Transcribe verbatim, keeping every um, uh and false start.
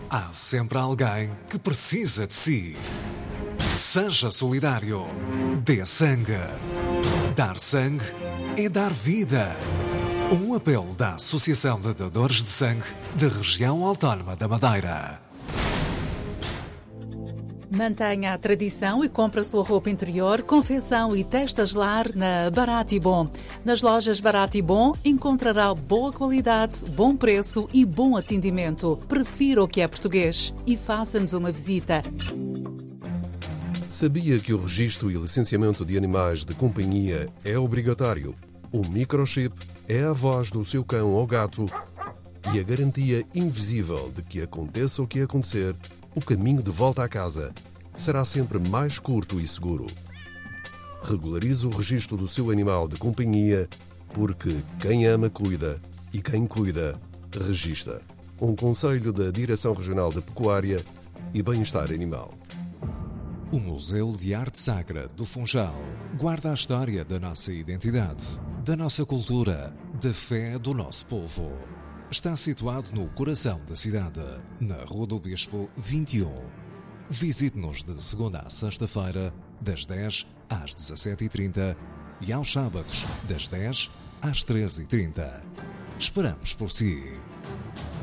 Há sempre alguém que precisa de si. Seja solidário. Dê sangue. Dar sangue é dar vida. Um apelo da Associação de Dadores de Sangue da Região Autónoma da Madeira. Mantenha a tradição e compre a sua roupa interior, confecção e testas lar na Barato e Bom. Nas lojas Barato e Bom encontrará boa qualidade, bom preço e bom atendimento. Prefira o que é português e faça-nos uma visita. Sabia que o registro e licenciamento de animais de companhia é obrigatório? O microchip é a voz do seu cão ou gato e a garantia invisível de que aconteça o que acontecer, o caminho de volta à casa será sempre mais curto e seguro. Regularize o registro do seu animal de companhia, porque quem ama cuida e quem cuida registra. Um conselho da Direção Regional de Pecuária e Bem-Estar Animal. O Museu de Arte Sacra do Funchal guarda a história da nossa identidade, da nossa cultura, da fé do nosso povo. Está situado no coração da cidade, na Rua do Bispo vinte e um. Visite-nos de segunda à sexta-feira, das dez às dezassete e trinta e aos sábados, das dez às treze e trinta. Esperamos por si.